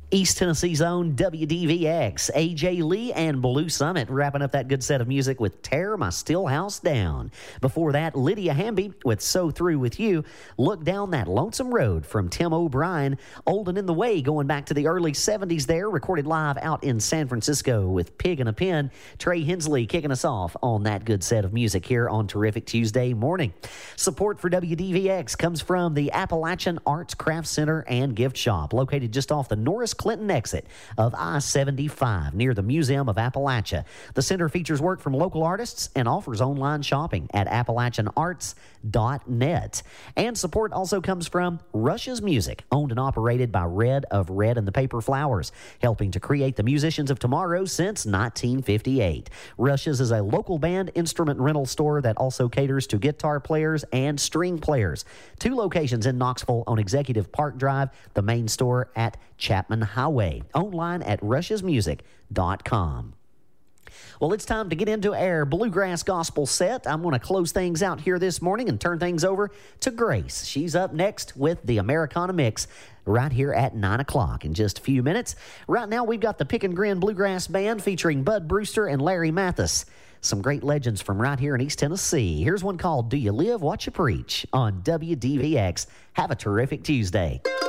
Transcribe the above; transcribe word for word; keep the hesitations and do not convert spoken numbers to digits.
East Tennessee's own W D V X, A J Lee and Blue Summit wrapping up that good set of music with Tear My Stillhouse Down. Before that, Lydia Hamby with So Through With You. Look Down That Lonesome Road from Tim O'Brien. Old and in the Way going back to the early seventies there, recorded live out in San Francisco with Pig in a Pen. Trey Hensley kicking us off on that good set of music here on Terrific Tuesday morning. Support for W D V X comes from the Appalachian Arts Craft Center and Gift Shop, located just off the Norris Clinton exit of I seventy-five near the Museum of Appalachia. The center features work from local artists and offers online shopping at appalachian arts dot net. And support also comes from Rush's Music, owned and operated by Red of Red and the Paper Flowers, helping to create the musicians of tomorrow since nineteen fifty-eight. Rush's is a local band instrument rental store that also caters to guitar players and string players. Two locations in Knoxville on Executive Park Drive, the main store at Chapman Highway. Online at rush's music dot com. Well, it's time to get into our Bluegrass Gospel set. I'm going to close things out here this morning and turn things over to Grace. She's up next with the Americana Mix right here at nine o'clock in just a few minutes. Right now, we've got the Pick and Grin Bluegrass Band featuring Bud Brewster and Larry Mathis. Some great legends from right here in East Tennessee. Here's one called Do You Live What You Preach on W D V X. Have a terrific Tuesday.